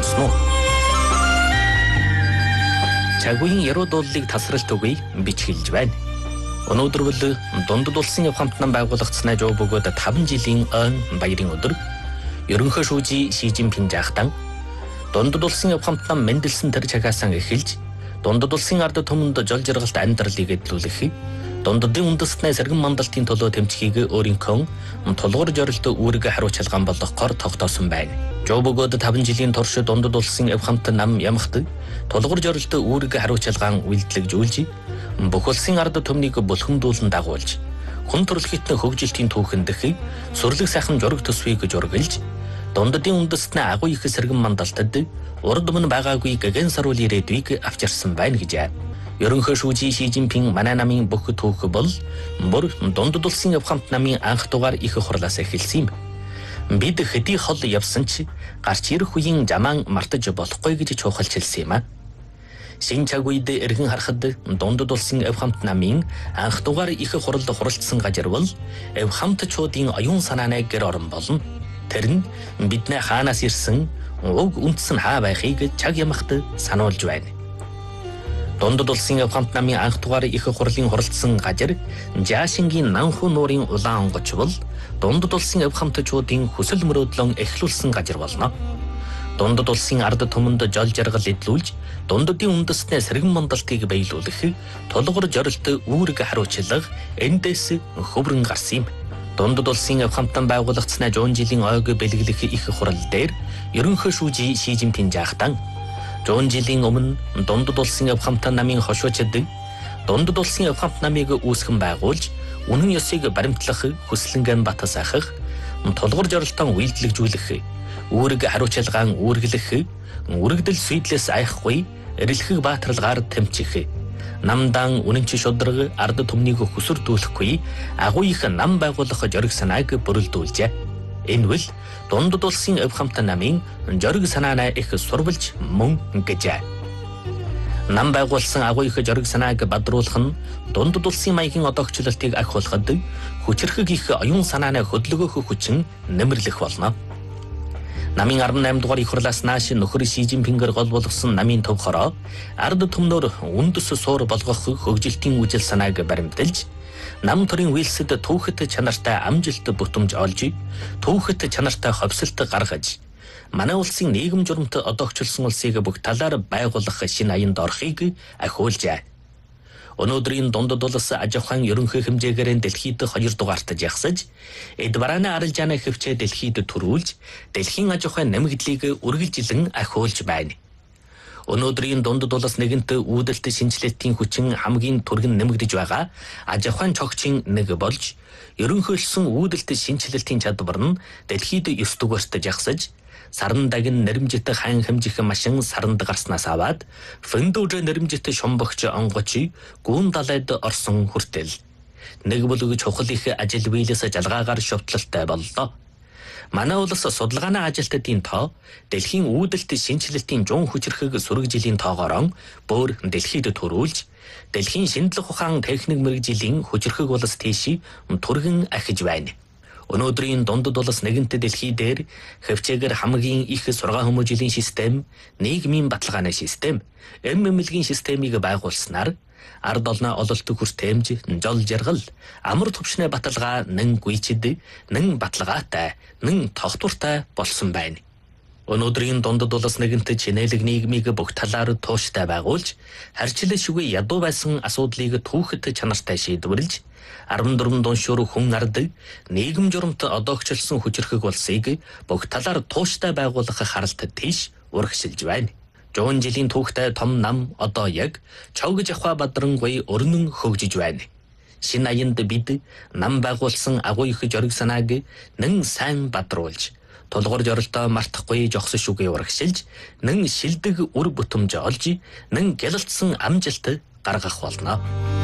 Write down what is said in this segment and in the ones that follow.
сонсноо. Чагуугийн яруу дуулыг тасралт өгье бичгэлж байна. Өнөөдөр бол дундад улсын яв хамтнан байгуулагдсанаа жоо бөгөөд 5 жилийн баярын өдөр. Ерөнхий шүүжи Ши Жинпин жаахтан дундад улсын яв хамтнан мэндэлсэн тэр чагаасан эхэлж дундад улсын ард түмэнд жол жаргалт амьдралыг эдлүүлэх, дундадын үндэстнээ сэргэн мандалтын төлөө тэмцхийг өөрийнхөө тулгуур зорилт үүрэг хариуцлагаан болгохоор тогтоосон байна. Жоо бөгөөд 5 жилийн турш дундад улсын яв хамтан нам ямахт тулгуур зорилт үүрэг хариуцлагаан үйлдэлжүүлж бүх улсын ард түмнийг булхамдуулан дагуулж хүн төрөлхтний хөгжилтийн түүхэн дэх сүрлэг сайхан жураг төсвийг жургалж дундадын үндэстнээ агуу их сэргэн мандалтад урд өмнө байгаагүй гэгэн саруул ирээдүйг авчирсан байна гэж. Ерөнхий шүүжи Ши Жинпин манай намын бүх түүх бол бүр дундад улсын яв хамт намын анх дугаар их хурлаас эхэлсэн юм. Бид хэдий хол явсан ч гарч ирэх үеийн жамаан мартаж болохгүй гэж чухалчилсан юм а. Шинэ чагуйд эргэн харахад дундад улсын яв хамт намын анх дугаар их хуралд хуралдсан газар бол яв хамтчуудын оюун санааны гэр орон болно. Тэр нь биднээ хаанаас ирсэн уг үндэс нь хаа байхыг чаг ямахт сануулж байна. Дундад улсын яв хамт намын анх дугаар их хурлын хуралдсан газар Жаашингийн Нанху нуурын улаан онгоч бол дундад улсын яв хамтчуудын хүсэл мөрөөдлөн эхлүүлсэн газар болно. Дундад улсын ард түмэнд жол жаргал эдлүүлж дундадын үндэстнээ сэргэн мандалтыг биелүүлэх тулгуур зорилт үүрэг хариуцлага эндээс хөврөн гарсан юм. Дундад улсын яв хамтан байгуулагдсанаа 100 жилийн ойг бэлгэлэх их хурал дээр ерөнхий шүүжи Ши Жинпин жаахтан 100 жилийн өмнө дундад улсын яв хамтан намын хошуучид дундад улсын яв хамт намыг үүсгэн байгуулж үнэн ёсыг баримтлах хүслэнгэн батасаахах тулгуур зорилтон үйлдэлжүүлэх үүрэг хариуцлагаан үүргэлэх үрэгдэл сүйдлээс айхгүй эрэлхэг баатарлагаар тэмчих намдан үнэнч шудраг ард түмнийг хүсэрдүүлэхгүй агуу их нам байгуулах жориг санааг бүрэлдүүлжээ. Энэ бол дундад улсын яв хамтан намын жориг санаанаа их сурвалж мөн гэж. Нам байгуулсан агуу их жориг санааг бадруулах нь дундад улсын маягийн одоогчлолтыг ахиулахад хүчрхэг их оюун санааны хөдөлгөөх хүчин нэмэрлэх болно. Намын 18 дугаар их хурлаас нааш нөхөр Ши Жинпингэр гол болгосон намын төв хороо ард түмнөр үндэс суур болгох хөгжилтийн үжил санааг баримталж нам төрийн үйлсэд түүхэт чанартай амжилт бүтэмж олж түүхэт чанартай ховсолт гаргаж манай улсын нийгэм журамт одоогчлсон улсыг бүх талаар байгуулах шинэ аянд орохыг ахиулжээ. Өнөөдрийн дундад улс аж ахуйн ерөнхий хэмжээгээр дэлхийд 2 дугаарт жагсаж эд барааны арилжааны хөвчөө дэлхийд төрүүлж дэлхийн аж ахуйн нэмэгдлийг үргэлжилэн ахиулж байна. Өнөөдрийн дундад улс нэгэнт үүдэлт шинжилэлтийн хүчин хамгийн түргэн нэмэгдэж байгаа аж ахуйн цогцын нэг болж ерөнхийлсөн үүдэлт шинжилэлтийн чадвар нь дэлхийд 9 дугаарт жагсаж саран дагин нэрмжит хайн хэмжих машин саранд гарснаас аваад фэндүүж нэрмжит шомбогч онгоч гүн далайд орсон хүртэл нэг бүлэг чухал их ажил биелээс жалгаагаар шовтлолтой боллоо. Манай улс судалгааны ажилтнуудын тоо дэлхийн үүдэлт шинжилэлтийн 100 хүчрхэг сөрөг жилийн тоогоор бүр дэлхийд төрүүлж дэлхийн шинжлэх ухаан техник мэргэжлийн хүчрхэг улс тийш түргэн ахиж байна. Өнөөдрийн дундад улс нэгэнт дэлхий дээр хөвчөөгөр хамгийн их сургаан хүмүүжлийн систем, нийгмийн баталгааны систем, эмэмлэгийн системийг байгуулснаар ард олноо ололт хүртээмж, жол жаргал, амар төвшнээ баталгаа нэн гүйчид, нэн баталгаатай, нэн тогтвортой болсон байна. Өнөөдрийн дундад улс нэгэнт чинэлэг нийгмийг бүх талаар тууштай байгуулж, харьцал шүгэ ядуу байсан асуудлыг түүхэт чанартай шийдвэрлэж 14 дуншуур хүн ард нийгэм журамт одоогчлсон хүчрхэг улсыг бүх талаар тууштай байгуулах харалт тийш урагшилж байна. 100 жилийн түүхтэй том нам одоо яг Чавгж Ахва Бадрангуй өрнөн хөгжиж байна. Шинэ аянд бид нам байгуулсан агуу их жориг санааг нэн сайн бадруулж тулгуур зорилтоо мартахгүй жогсон шүгэ урагшилж нэн шилдэг үр бүтэмж олж нэн гялалтсан амжилт гаргах болно.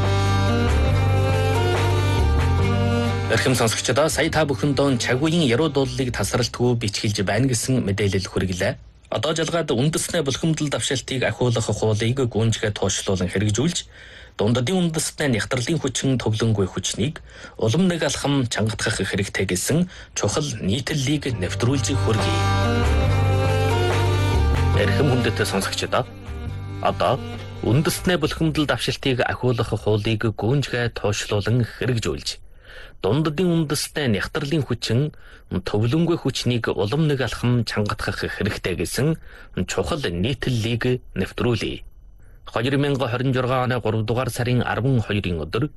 Эрхэм сонсогчдоо сая та бүхэндээ чагуугийн яруу дуулыг тасралтгүй бичгэлж байна гэсэн мэдээлэл хүргэлээ. Одоо жалгаад үндэснээ булхимдал давшилтыг ахиулах хуулийг гүнжгээ туушлуулан хэрэгжүүлж дундадын үндэстнээ нягтралын хүчин төвлөнгүй хүчнийг улам нэг алхам чангатгах хэрэгтэй гэсэн чухал нийтлэлийг нэвтрүүлж хүргэе. Эрхэм хүндэт сонсогчдоо одоо үндэстний булхимдал давшилтыг ахиулах хуулийг гүнжгээ тоошлуулан хэрэгжүүлж дунддын үндэстний нягтралын хүчин төвлөнгүй хүчнийг улам нэг алхам чангатгах хэрэгтэй гэсэн чухал нийтлэлийг нэвтрүүлье. 2026 оны 3 дугаар сарын 12-ийн өдөр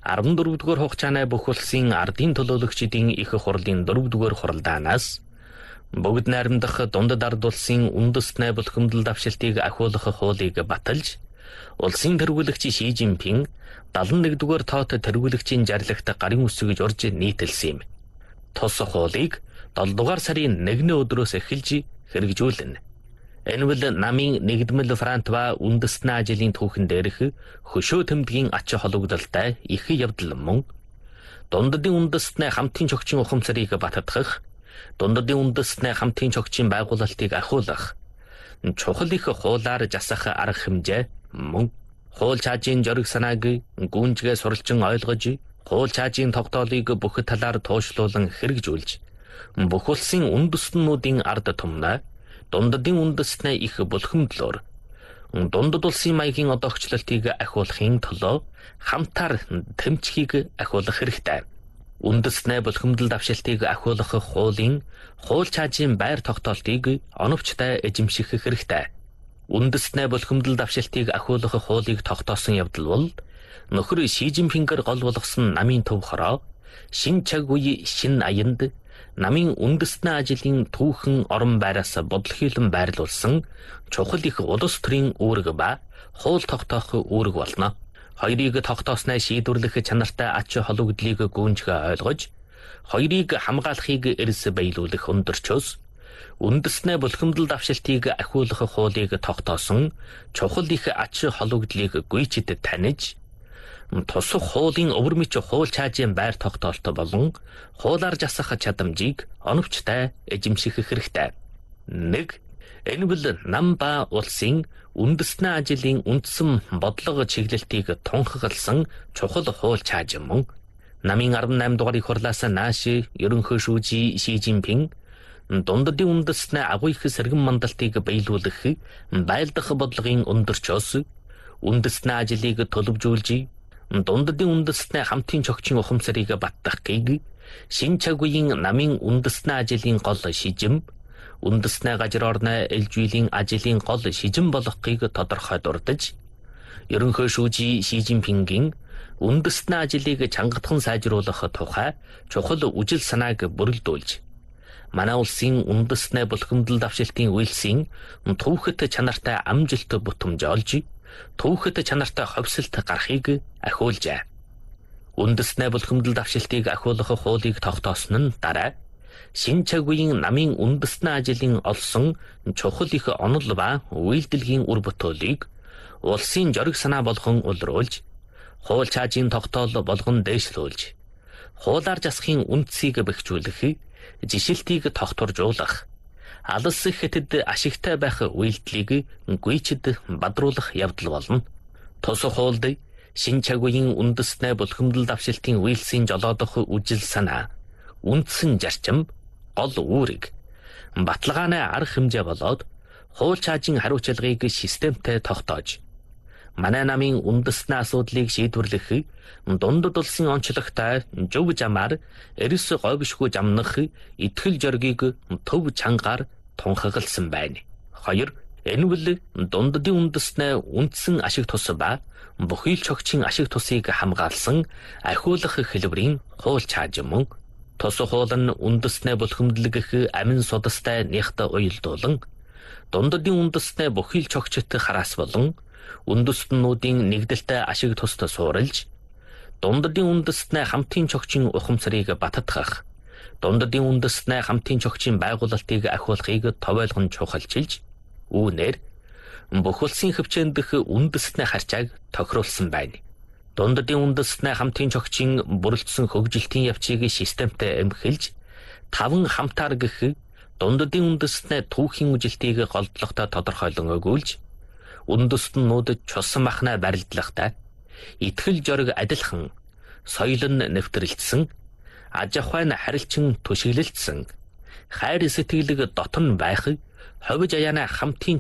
14 дугаар хугацааны бүх улсын ардын төлөөлөгчдийн их хурлын 4 дугаар хуралдаанаас бүгд найрамдах дундад ард улсын үндэстний булхимдал давшилтыг ахиулах хуулийг баталж, улсын тэргүүлэгч Ши Жинпин 71 дугаар тоот тэргүүлэгчийн жарилагт гарын үсгэж орж нийтэлсэн юм. Тус хуулийг 7 дугаар сарын 1-ний өдрөөс эхэлж хэрэгжүүлнэ. Энэ бол намын нэгдмэл фронт ба үндэстний ажлын түүхэн дээрх хөшөө тэмдгийн ач холбогдолтой их явдал мөн дундадын үндэстний хамтын чогчийн ухамсарыг баттгах, дундадын үндэстний хамтын чогчийн байгуулалтыг ахиулах, чухал их хуулаар засах арга хэмжээ мөн хууль чаажийн жориг санааг гүнжгээ суралцсан ойлгож, хууль чаажийн тогтоолыг бүх талаар тоошлуулан хэрэгжүүлж, бүх улсын үндэстнүүдийн ард түмнээ дундадын үндэстний их булхимдлоор дундад улсын маягийн одоогчлолтыг ахиулахын төлөө хамтаар тэмцхийг ахиулах хэрэгтэй. Үндэстний булхимдал давшилтыг ахиулах хуулийн хууль чаажийн байр тогтоолтыг оновчтой эзэмших хэрэгтэй. Үндэстний булхимдал давшилтыг ахиулах хуулийг тогтоосон явдал бол нөхөр Ши Жинпингээр гол болгосон намын төв хороо, шин цаг үе шин аянд намын үндэстний ажлын түүхэн орон байраас бодлохийлон байрлуулсан чухал их улс төрийн үүрэг ба хууль тогтоох үүрэг болно. Хоёрыг тогтоосноо шийдвэрлэх чанартай ач холбогдлыг гүнжгээ ойлгож, хоёрыг хамгаалахыг эрс биелүүлэх өндөрчөөс үндэстний булхимдал давшилтыг ахиулах хуулийг тогтоосон чухал их ач холбогдлыг гүйцэд таних, тусах хуулийн өвөрмөч хууль чаажийн байр тогтоолт болон хуулаар засах чадамжийг оновчтой эзэмших хэрэгтэй. 1. Энэ бол нам ба улсын үндэстний ажлын үндсэн бодлого чиглэлтийг тунхагласан чухал хууль чааж мөн намын 18 дугаарыг хурлаас нааш ерөнхий шүүжи Ши Жинпин дундадын үндэстний агуу их сэргэн мандалтыг биелүүлэх байлдах бодлогын өндөрчөөс үндэстний ажлыг төлөвжүүлж, дундадын үндэстний хамтын чогчийн ухамсарыг баттгахыг шин цаг үеийн намын үндэстний ажлын гол шижим, үндэстний газар орны элжүүлийн ажлын гол шижим болгохыг тодорхой дурдж, ерөнхий шүүжи Ши Жинпингийн үндэстний ажлыг чангатхан сайжруулах тухай чухал үжил санааг бүрэлдүүлж, манай улсын үндэстний булхимдал давшилтын үйлсийн түүхэт чанартай амжилт бүтэмж олж, түүхэт чанартай ховсолт гарахыг ахиулжээ. Үндэстний булхимдал давшилтыг ахиулах хуулийг тогтоосон нь дараа шин цаг үеийн намын үндэстний ажлын олсон чухал их онол ба үйлдэлгийн үр бүтээлийг улсын жориг санаа болгон улруулж, хууль чаажийн тогтоол болгон дээшлүүлж, хуулаар засахын үндсийг бэхжүүлэх, жишилтийг тогтворжуулах, алс хэтэд ашигтай байх үйлдэлийг гүйцэд бадруулах явдал болно. Тус хуульд шин цаг үеийн үндэстний булхимдал давшилтын үйлсийн жолоодох үжил санаа, үндсэн зарчим, гол үүрэг, баталгааны арга хэмжээ болоод хууль чаажийн хариуцлагыг системтэй тогтоож, манай намын үндэстний асуудлыг шийдвэрлэх, дундад улсын онцлогтой зөв замаар эрс говьшгүй замнах итгэл зоригийг төв чангаар тунхагласан байна. 2. Энэ бол дундадын үндэстний үндсэн ашиг тус ба бүхий л чогчийн ашиг тусыг хамгаалсан ахиулах хэлбэрийн хууль чааж мөн тус хууль нь үндэстний булхимдал гэх амин судастай нэгт уялдуулан дундадын үндэстний бүхий л чогчт хараас болон үндэстнүүдийн нэгдэлтэй ашиг туст суурилж, дундадын үндэстний хамтын чогчийн ухамсарыг баттгах, дундадын үндэстний хамтын чогчийн байгуулалтыг ахиулахыг товойлгон чухалчилж, үүнээр бүх улсын хөвчөнд дэх үндэстний харьцааг тохируулсан байна. Дундадын үндэстний хамтын чогчийн бүрэлдсэн хөгжилтийн явцыг системтэй эмхэлж, 5 хамтаар гэх дундадын үндэстний түүхийн үжилтийг голдлоготой тодорхойлон өгүүлж, үндэстнүүд чулсан махнаа барилдлагатай, итгэл зориг адилхан, соёл нь нэвтрэлтсэн, аж ахуй нь харилцан түшиглэлтсэн, хайр сэтгэлэг дотн байх, ховж аяана хамтын